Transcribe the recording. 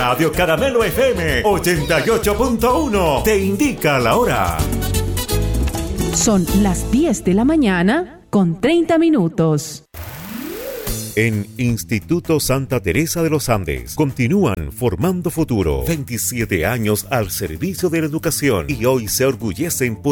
Radio Caramelo FM 88.1 te indica la hora. Son las 10 de la mañana con 30 minutos. En Instituto Santa Teresa de los Andes continúan formando futuro. 27 años al servicio de la educación y hoy se orgullecen por